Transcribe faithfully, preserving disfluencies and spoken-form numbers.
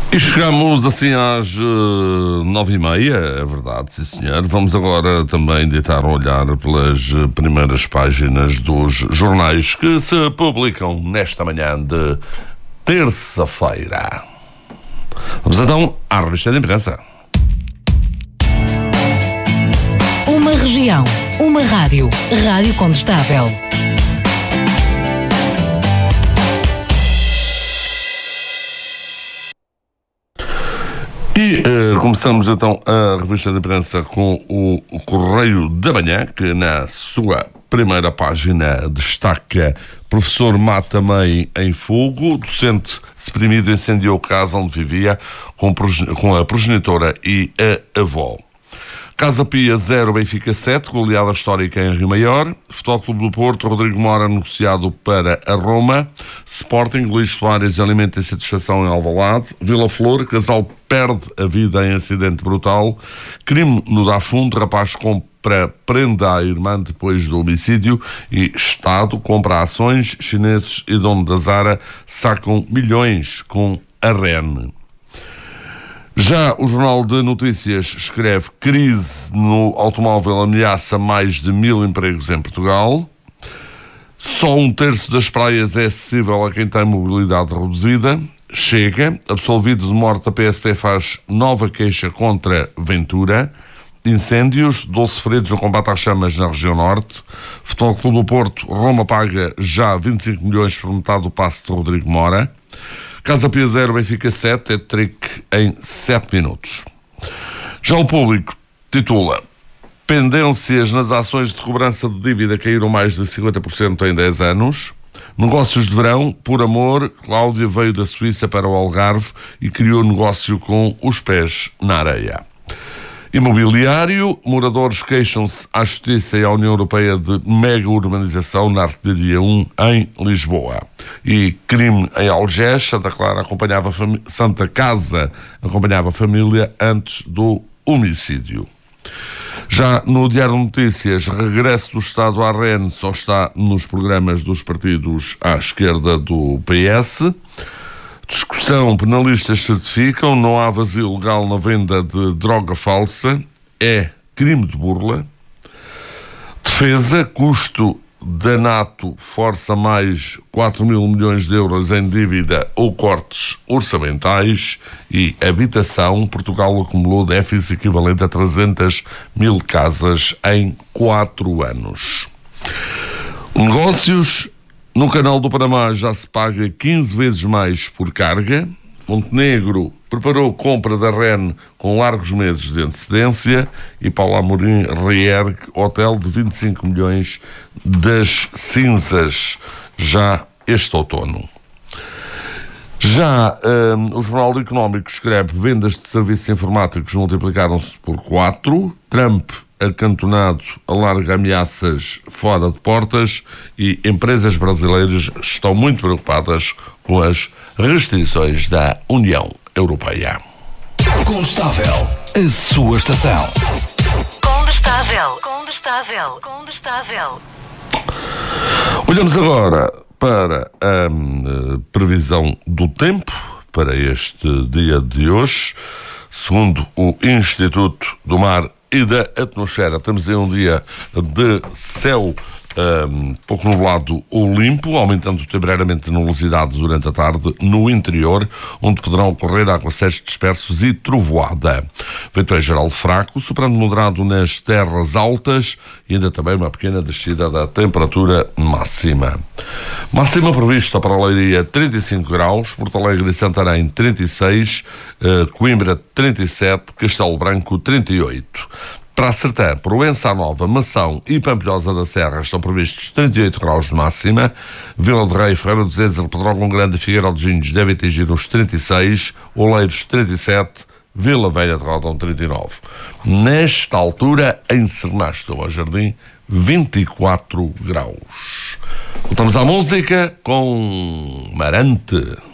E chegamos assim às uh, nove e meia, é verdade, sim senhor. Vamos agora também deitar um olhar pelas uh, primeiras páginas dos jornais que se publicam nesta manhã de terça-feira. Vamos então à revista de imprensa. Uma região, uma rádio, Rádio Condestável. E uh, começamos então a revista de imprensa com o, o Correio da Manhã, que na sua primeira página destaca: professor mata mãe em fogo, docente deprimido incendiou casa onde vivia com, com a progenitora e a avó. Casa Pia zero, Benfica sete, goleada histórica em Rio Maior. Futebol Clube do Porto, Rodrigo Mora negociado para a Roma. Sporting, Luís Soares alimenta insatisfação em Alvalade. Vila Flor, casal perde a vida em acidente brutal. Crime no Dá Fundo, rapaz compra prenda à irmã depois do homicídio. E Estado compra ações, chineses e dono da Zara sacam milhões com a R E N. Já o Jornal de Notícias escreve: crise no automóvel ameaça mais de mil empregos em Portugal. Só um terço das praias é acessível a quem tem mobilidade reduzida. Chega, absolvido de morte, a P S P faz nova queixa contra Ventura. Incêndios, doze feridos no combate às chamas na região norte. Futebol Clube do Porto, Roma paga já vinte e cinco milhões por metade do passe de Rodrigo Mora. Casa Pia zero, Benfica sete, hat-trick em sete minutos. Já o Público titula: pendências nas ações de cobrança de dívida caíram mais de cinquenta por cento em dez anos. Negócios de verão, por amor, Cláudia veio da Suíça para o Algarve e criou negócio com os pés na areia. Imobiliário, moradores queixam-se à Justiça e à União Europeia de mega urbanização na Artilharia um em Lisboa. E crime em Algés, Santa Clara acompanhava fami- Santa Casa acompanhava a família antes do homicídio. Já no Diário de Notícias, regresso do Estado à R E N só está nos programas dos partidos à esquerda do P S. Discussão, penalistas certificam, não há vazio legal na venda de droga falsa, é crime de burla. Defesa, custo da NATO força mais quatro mil milhões de euros em dívida ou cortes orçamentais. E habitação, Portugal acumulou déficit equivalente a trezentas mil casas em quatro anos. Negócios. No Canal do Panamá já se paga quinze vezes mais por carga. Montenegro preparou compra da R E N com largos meses de antecedência. E Paulo Amorim reergue hotel de vinte e cinco milhões das cinzas já este outono. Já um, o Jornal Económico escreve: vendas de serviços informáticos multiplicaram-se por quatro. Trump acantonado alarga ameaças fora de portas e empresas brasileiras estão muito preocupadas com as restrições da União Europeia. Condestável, a sua estação. Condestável, condestável, condestável. Olhamos agora para a um, previsão do tempo para este dia de hoje. Segundo o Instituto do Mar e da Atmosfera, temos aí um dia de céu um pouco nublado ou limpo, aumentando temporariamente a nebulosidade durante a tarde no interior, onde poderão ocorrer aguaceiros dispersos e trovoada. Vento em geral fraco, soprando moderado nas terras altas e ainda também uma pequena descida da temperatura máxima. Máxima prevista para a Leiria trinta e cinco graus, Porto Alegre e Santarém trinta e seis, Coimbra trinta e sete, Castelo Branco trinta e oito. Para a Sertã, Proença Nova, Mação e Pampilhosa da Serra estão previstos trinta e oito graus de máxima. Vila de Rei, Ferreira do Zezer, Pedrógão Grande e Figueiró de Ginhos devem atingir os trinta e seis, Oleiros trinta e sete, Vila Velha de Rodão trinta e nove. Nesta altura, em Sernasto ao Jardim, vinte e quatro graus. Voltamos à música com Marante.